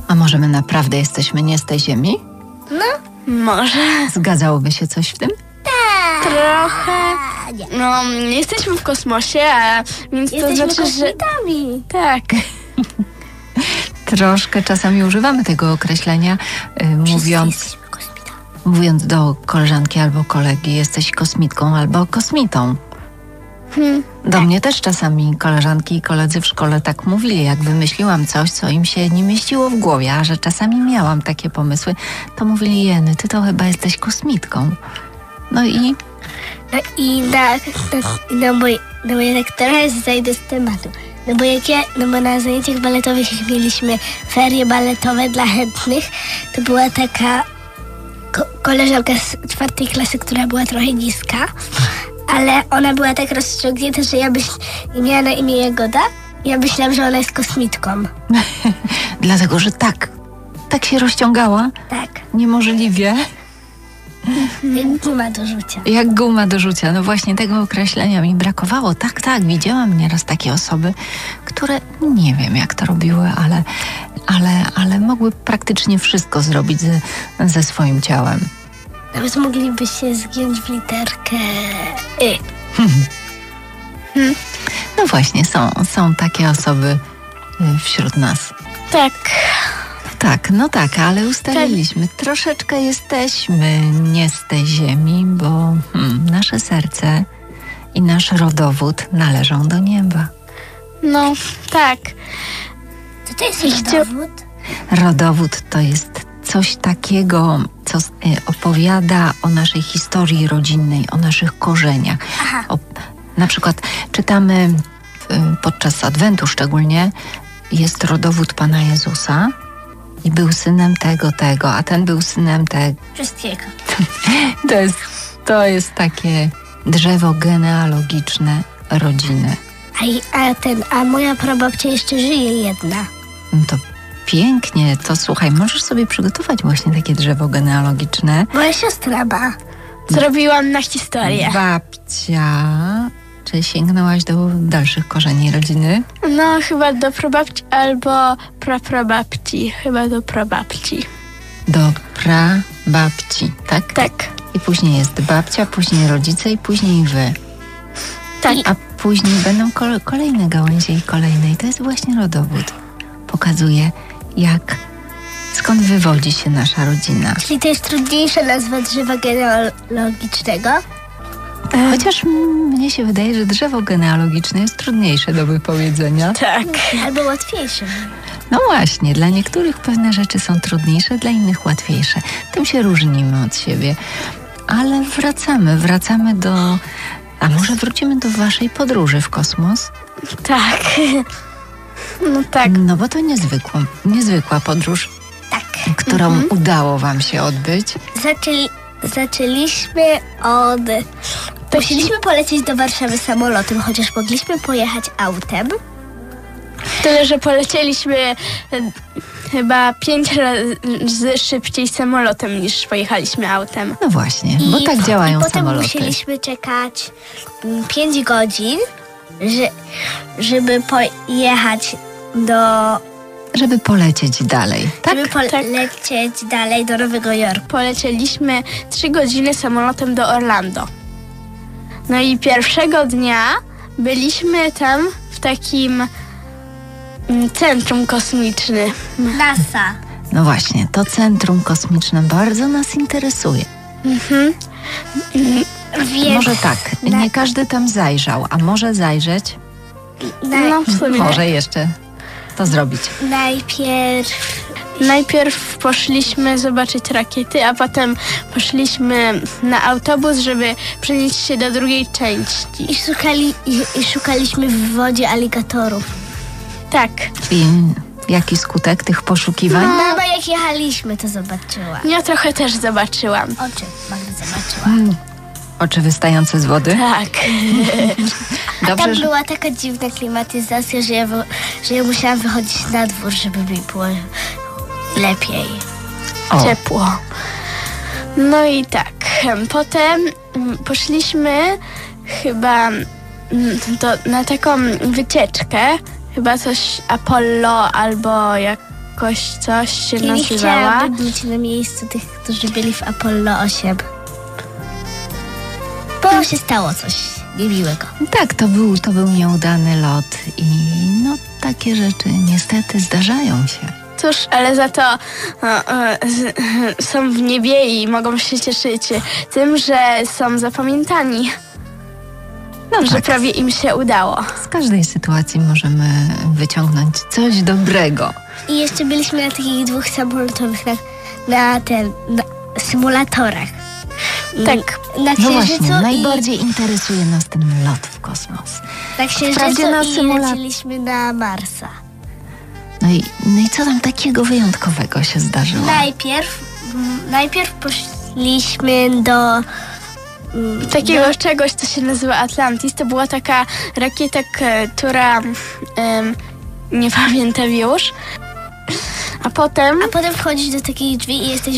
A może my naprawdę jesteśmy nie z tej ziemi? No, może. Zgadzałoby się coś w tym? Trochę. Nie. No, jesteśmy w kosmosie, a więc Jesteśmy to znaczy, że... kosmitami. Tak. Troszkę czasami używamy tego określenia, Jesteśmy kosmitami. mówiąc do koleżanki albo kolegi, jesteś kosmitką albo kosmitą. Do mnie też czasami koleżanki i koledzy w szkole tak mówili, jak wymyśliłam coś, co im się nie mieściło w głowie, a że czasami miałam takie pomysły, to mówili: Jeny, ty to chyba jesteś kosmitką. No i No bo ja tak trochę zajdę z tematu. No bo na zajęciach baletowych, jak mieliśmy ferie baletowe dla chętnych, to była taka koleżanka z 4. klasy, która była trochę niska, ale ona była tak rozciągnięta, że i miała na imię Jagoda. Ja myślałam, że ona jest kosmitką. dlatego, że tak się rozciągała, Tak, niemożliwie, więc nie ma do rzucia. jak guma do rzucia. No właśnie tego określenia mi brakowało. Tak, widziałam nieraz takie osoby, które nie wiem jak to robiły, ale mogły praktycznie wszystko zrobić ze swoim ciałem. Nawet mogliby się zgiąć w literkę Y. No właśnie, są takie osoby wśród nas. Tak. Tak, ale ustaliliśmy, troszeczkę jesteśmy nie z tej ziemi, bo nasze serce i nasz rodowód należą do nieba. No, tak. Co to jest dowód? Rodowód to jest coś takiego, co opowiada o naszej historii rodzinnej, o naszych korzeniach. Aha. Na przykład czytamy podczas Adwentu szczególnie, jest rodowód Pana Jezusa i był synem tego, a ten był synem tego. Wszystkiego. To jest takie drzewo genealogiczne rodziny. A moja prababcia jeszcze żyje jedna. No to pięknie, to słuchaj, możesz sobie przygotować właśnie takie drzewo genealogiczne. Moja siostra ma. Zrobiłam na historię. Babcia, czy sięgnęłaś do dalszych korzeni rodziny? No, chyba do prababci albo praprababci. Chyba do prababci. Do prababci, tak? Tak. I później jest babcia, później rodzice i później wy. Tak. A później będą kolejne gałęzie i kolejne. I to jest właśnie rodowód. Pokazuje, skąd wywodzi się nasza rodzina. Czyli to jest trudniejsza nazwa drzewa genealogicznego? Chociaż mnie się wydaje, że drzewo genealogiczne jest trudniejsze do wypowiedzenia. Tak. Albo łatwiejsze. No właśnie, dla niektórych pewne rzeczy są trudniejsze, dla innych łatwiejsze. Tym się różnimy od siebie. Ale wracamy do... A może wrócimy do waszej podróży w kosmos? Tak. No tak. No bo to niezwykła podróż, Tak. którą udało wam się odbyć. Zaczęliśmy od... Musieliśmy polecieć do Warszawy samolotem, chociaż mogliśmy pojechać autem. Tyle, że polecieliśmy chyba 5 razy szybciej samolotem niż pojechaliśmy autem. No właśnie, bo tak działają I potem samoloty. musieliśmy czekać 5 godzin, żeby pojechać Żeby polecieć dalej, tak? żeby polecieć dalej do Nowego Jorku. Polecieliśmy 3 godziny samolotem do Orlando. No i pierwszego dnia byliśmy tam w takim centrum kosmicznym. NASA. No właśnie, to centrum kosmiczne bardzo nas interesuje. Więc Może tak, nie każdy tam zajrzał, a może zajrzeć, No w sumie. może jeszcze to zrobić. Najpierw poszliśmy zobaczyć rakiety, a potem poszliśmy na autobus, żeby przenieść się do drugiej części. I szukaliśmy w wodzie aligatorów. Tak. I jaki skutek tych poszukiwań? Mama, jak jechaliśmy, to zobaczyła. Ja trochę też zobaczyłam. Oczy Magda zobaczyła. Oczy wystające z wody? Tak. A Dobrze, tam że... była taka dziwna klimatyzacja, że ja musiałam wychodzić na dwór, żeby mi było lepiej. O, Ciepło. No i tak. Potem poszliśmy chyba na taką wycieczkę. Chyba coś Apollo albo jak jakoś coś się I nie nazywała. chciałabym być na miejscu tych, którzy byli w Apollo 8. Bo się stało coś niemiłego. Tak, to był nieudany lot i no takie rzeczy niestety zdarzają się. Cóż, ale za to są w niebie i mogą się cieszyć tym, że są zapamiętani, No że tak, prawie im się udało. z każdej sytuacji możemy wyciągnąć coś dobrego. I jeszcze byliśmy na takich 2 samolotowych, na symulatorach. Tak. Na No Księżycu właśnie, najbardziej interesuje nas ten lot w kosmos. na Księżycu Wprawdzie na i leciliśmy na Marsa. No i co tam takiego wyjątkowego się zdarzyło? Najpierw poszliśmy do Takiego czegoś, co się nazywa Atlantis. To była taka rakieta, która nie pamiętam już. A potem a potem wchodzisz do takich drzwi i jesteś